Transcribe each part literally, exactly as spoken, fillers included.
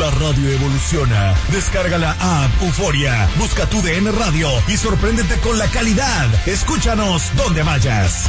La radio evoluciona. Descarga la app Euforia, busca tu D N Radio y sorpréndete con la calidad. Escúchanos donde vayas.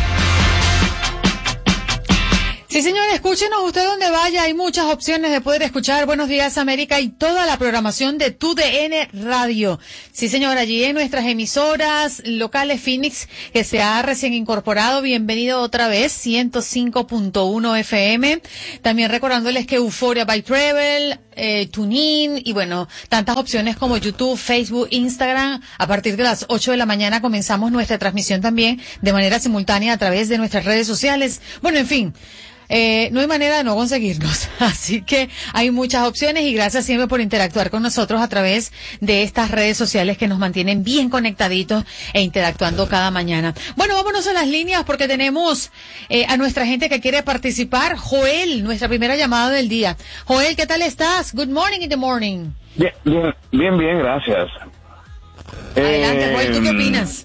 Sí, señor, escúchenos usted donde vaya. Hay muchas opciones de poder escuchar Buenos Días América y toda la programación de Tu D N Radio. Sí, señor, allí en nuestras emisoras locales Phoenix, que se ha recién incorporado. Bienvenido otra vez, ciento cinco punto uno F M. También recordándoles que Euphoria by Travel, eh, TuneIn y bueno, tantas opciones como YouTube, Facebook, Instagram. A partir de las ocho de la mañana comenzamos nuestra transmisión también de manera simultánea a través de nuestras redes sociales. Bueno, en fin. Eh, no hay manera de no conseguirnos, así que hay muchas opciones y gracias siempre por interactuar con nosotros a través de estas redes sociales que nos mantienen bien conectaditos e interactuando cada mañana. Bueno, vámonos a las líneas porque tenemos eh, a nuestra gente que quiere participar. Joel, nuestra primera llamada del día. Joel, ¿qué tal estás? Good morning in the morning. Bien, bien, bien, bien, gracias. Adelante, eh, Joel, ¿tú qué opinas?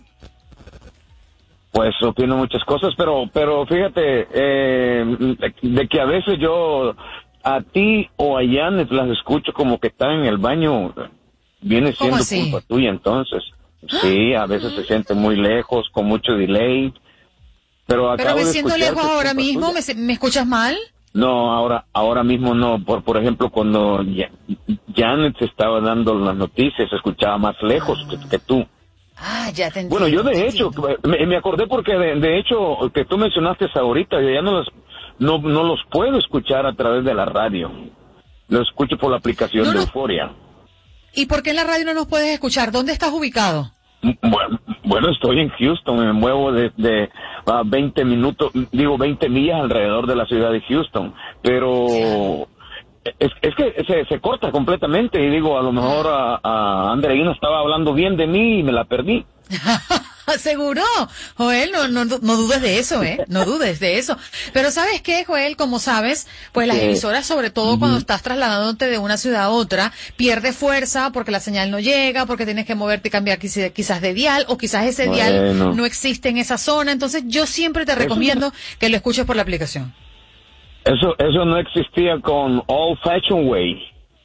Pues opino muchas cosas, pero pero fíjate, eh, de que a veces yo a ti o a Janet las escucho como que están en el baño, viene siendo culpa tuya entonces. Sí, a veces se siente muy lejos, con mucho delay, pero acabo Pero me de siento lejos ahora mismo, ¿me, ¿me escuchas mal? No, ahora ahora mismo no. Por por ejemplo, cuando Janet se estaba dando las noticias, se escuchaba más lejos ah. que, que tú. Ah, ya te entiendo. Bueno, yo de hecho, me, me acordé porque de, de hecho, que tú mencionaste ahorita, yo ya no los, no, no los puedo escuchar a través de la radio. Los escucho por la aplicación no, no. de Euforia. ¿Y por qué en la radio no nos puedes escuchar? ¿Dónde estás ubicado? Bueno, bueno estoy en Houston, me muevo de, de uh, veinte minutos, digo veinte millas alrededor de la ciudad de Houston, pero... Sí. Es, es que se, se corta completamente y digo, a lo mejor a, a Andreina estaba hablando bien de mí y me la perdí. ¿Seguro? Joel, no, no, no dudes de eso, ¿eh? No dudes de eso. Pero ¿sabes qué, Joel? Como sabes, pues las emisoras, sobre todo uh-huh. cuando estás trasladándote de una ciudad a otra, pierde fuerza porque la señal no llega, porque tienes que moverte y cambiar quizás de dial, o quizás ese bueno. dial no existe en esa zona. Entonces yo siempre te recomiendo eso... que lo escuches por la aplicación. Eso eso no existía con Old Fashioned Way.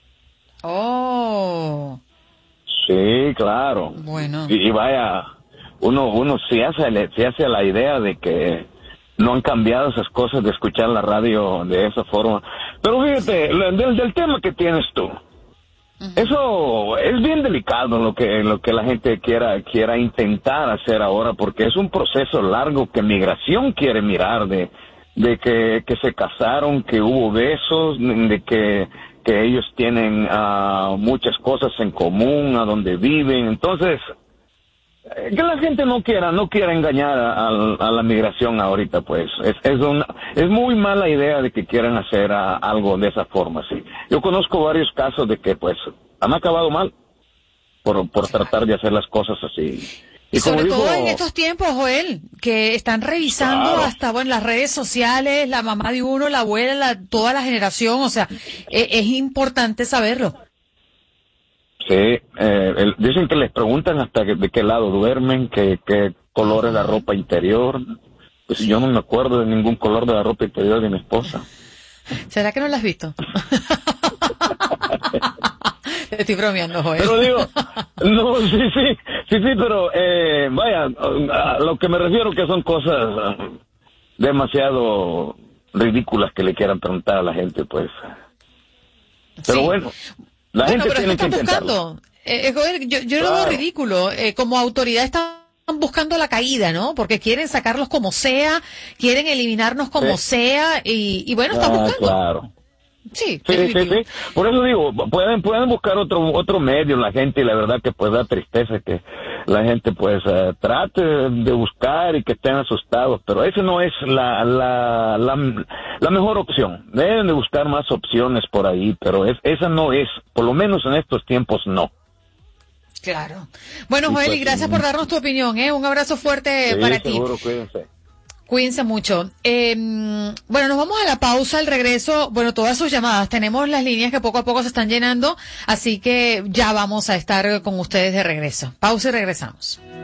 Oh. Sí, claro. Bueno. Y, y vaya, uno uno se hace, se hace la idea de que no han cambiado esas cosas de escuchar la radio de esa forma. Pero fíjate, del, del tema que tienes tú, uh-huh. eso es bien delicado lo que lo que la gente quiera quiera intentar hacer ahora, porque es un proceso largo que migración quiere mirar de de que, que se casaron, que hubo besos, de que, que ellos tienen uh, muchas cosas en común, a donde viven. Entonces, eh, que la gente no quiera, no quiera engañar a, a, a la migración ahorita, pues. Es, es una, es muy mala idea de que quieran hacer a, algo de esa forma, sí. Yo conozco varios casos de que, pues, han acabado mal por, por tratar de hacer las cosas así. Y, y sobre dijo, todo en estos tiempos, Joel, que están revisando claro. hasta bueno las redes sociales, la mamá de uno, la abuela, la, toda la generación, o sea, es, es importante saberlo. Sí, eh, el, dicen que les preguntan hasta que, de qué lado duermen, qué, qué color es la ropa interior. Pues yo no me acuerdo de ningún color de la ropa interior de mi esposa. ¿Será que no la has visto? Estoy bromeando, Joel. Pero digo, no, sí, sí, sí, sí, pero eh, vaya, a lo que me refiero que son cosas uh, demasiado ridículas que le quieran preguntar a la gente, pues. Pero sí. bueno, la bueno, gente pero tiene es que que están intentarlo. buscando, eh, Joel, yo, yo claro. lo veo ridículo, eh, como autoridad están buscando la caída, ¿no? Porque quieren sacarlos como sea, quieren eliminarnos como sí. sea, y, y bueno, están ah, buscando. Claro. Sí, sí, sí, sí. Por eso digo, pueden pueden buscar otro otro medio la gente y la verdad que pues da tristeza que la gente pues uh, trate de buscar y que estén asustados, pero eso no es la la la, la mejor opción. Deben de buscar más opciones por ahí, pero es, esa no es, por lo menos en estos tiempos no. Claro. Bueno, Joel, y gracias por darnos tu opinión, ¿eh? Un abrazo fuerte sí, para seguro, ti. Cuídense. Cuídense mucho. Eh, bueno, nos vamos a la pausa, al regreso. Bueno, todas sus llamadas. Tenemos las líneas que poco a poco se están llenando, así que ya vamos a estar con ustedes de regreso. Pausa y regresamos.